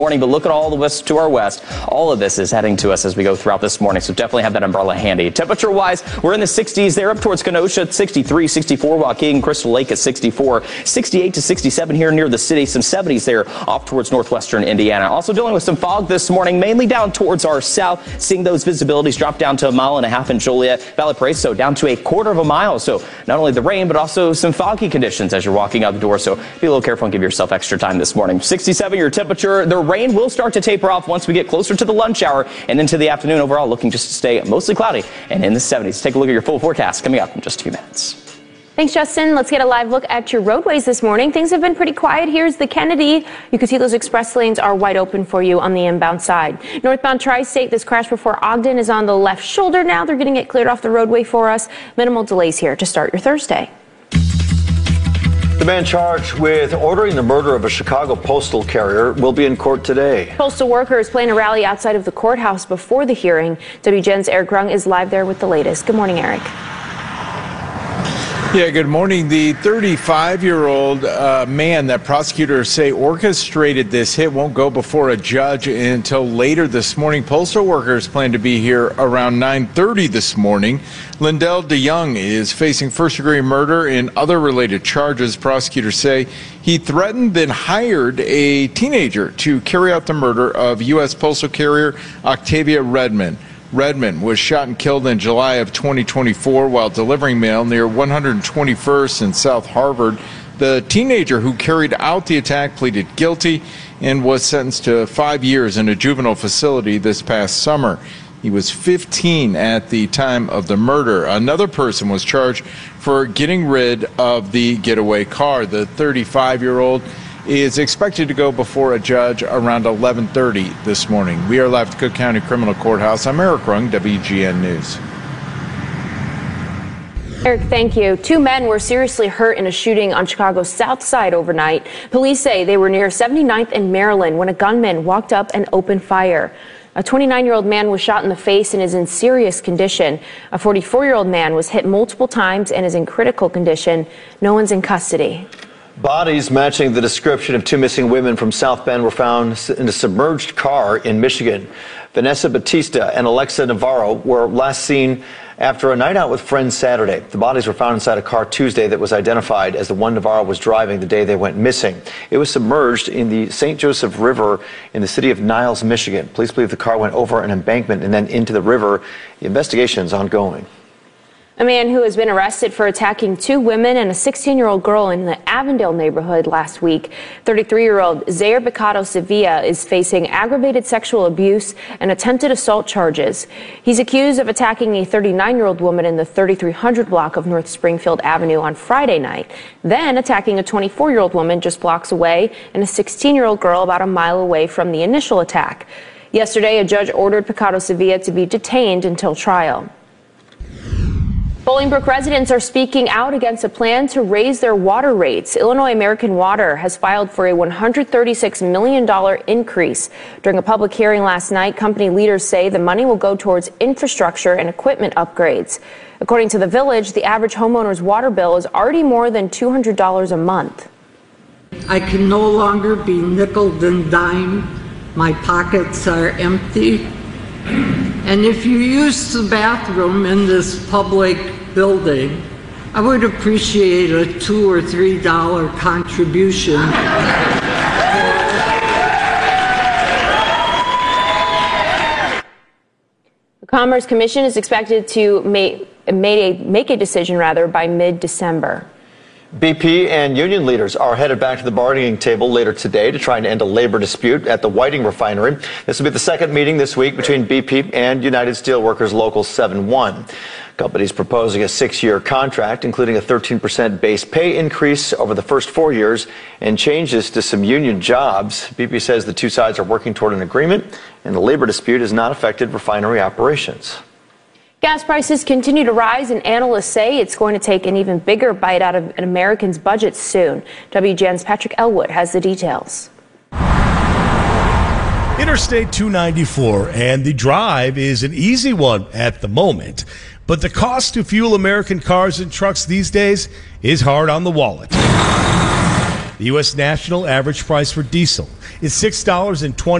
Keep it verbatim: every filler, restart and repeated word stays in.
Morning, but look at all the west to our west. All of this is heading to us as we go throughout this morning, so definitely have that umbrella handy. Temperature-wise, we're in the sixties there, up towards Kenosha at sixty-three, sixty-four, Waukegan, Crystal Lake at sixty-four, sixty-eight to sixty-seven here near the city, some seventies there off towards northwestern Indiana. Also dealing with some fog this morning, mainly down towards our south, seeing those visibilities drop down to a mile and a half in Joliet, Valparaiso down to a quarter of a mile. So not only the rain, but also some foggy conditions as you're walking out the door. So be a little careful and give yourself extra time this morning. sixty-seven your temperature. The rain will start to taper off once we get closer to the lunch hour and into the afternoon. Overall, looking just to stay mostly cloudy and in the seventies. Take a look at your full forecast coming up in just a few minutes. Thanks, Justin. Let's get a live look at your roadways this morning. Things have been pretty quiet. Here's the Kennedy. You can see those express lanes are wide open for you on the inbound side. Northbound Tri-State, this crash before Ogden is on the left shoulder now. They're getting it cleared off the roadway for us. Minimal delays here to start your Thursday. The man charged with ordering the murder of a Chicago postal carrier will be in court today. Postal workers plan a rally outside of the courthouse before the hearing. W G N's Eric Grung is live there with the latest. Good morning, Eric. Yeah, good morning. The thirty-five-year-old uh, man that prosecutors say orchestrated this hit won't go before a judge until later this morning. Postal workers plan to be here around nine thirty this morning. Lindell DeYoung is facing first-degree murder and other related charges. Prosecutors say he threatened then hired a teenager to carry out the murder of U S postal carrier Octavia Redmond. Redmond was shot and killed in July of twenty twenty-four while delivering mail near one hundred twenty-first and South Harvard. The teenager who carried out the attack pleaded guilty and was sentenced to five years in a juvenile facility this past summer. He was fifteen at the time of the murder. Another person was charged for getting rid of the getaway car. The thirty-five-year-old is expected to go before a judge around eleven thirty this morning. We are live at Cook County Criminal Courthouse. I'm Eric Grung, W G N News. Eric, thank you. Two men were seriously hurt in a shooting on Chicago's South Side overnight. Police say they were near seventy-ninth and Maryland when a gunman walked up and opened fire. A twenty-nine-year-old man was shot in the face and is in serious condition. A forty-four-year-old man was hit multiple times and is in critical condition. No one's in custody. Bodies matching the description of two missing women from South Bend were found in a submerged car in Michigan. Vanessa Batista and Alexa Navarro were last seen after a night out with friends Saturday. The bodies were found inside a car Tuesday that was identified as the one Navarro was driving the day they went missing. It was submerged in the Saint Joseph River in the city of Niles, Michigan. Police believe the car went over an embankment and then into the river. The investigation is ongoing. A man who has been arrested for attacking two women and a sixteen-year-old girl in the Avondale neighborhood last week. thirty-three-year-old Zaire Picado Sevilla is facing aggravated sexual abuse and attempted assault charges. He's accused of attacking a thirty-nine-year-old woman in the thirty-three hundred block of North Springfield Avenue on Friday night, then attacking a twenty-four-year-old woman just blocks away and a sixteen-year-old girl about a mile away from the initial attack. Yesterday, a judge ordered Picado Sevilla to be detained until trial. Bolingbrook residents are speaking out against a plan to raise their water rates. Illinois American Water has filed for a one hundred thirty-six million dollars increase. During a public hearing last night, company leaders say the money will go towards infrastructure and equipment upgrades. According to the Village, the average homeowner's water bill is already more than two hundred dollars a month. I can no longer be nickeled and dimed. My pockets are empty. And if you use the bathroom in this public building, I would appreciate a two or three dollar contribution. The Commerce Commission is expected to make, make, a, make a decision rather by mid-December. B P and union leaders are headed back to the bargaining table later today to try and end a labor dispute at the Whiting refinery. This will be the second meeting this week between B P and United Steelworkers Local seven one. Companies proposing a six-year contract, including a thirteen percent base pay increase over the first four years and changes to some union jobs. B P says the two sides are working toward an agreement, and the labor dispute has not affected refinery operations. Gas prices continue to rise, and analysts say it's going to take an even bigger bite out of an American's budget soon. W G N's Patrick Elwood has the details. Interstate two ninety-four, and the drive is an easy one at the moment. But the cost to fuel American cars and trucks these days is hard on the wallet. The U S national average price for diesel is six dollars and twenty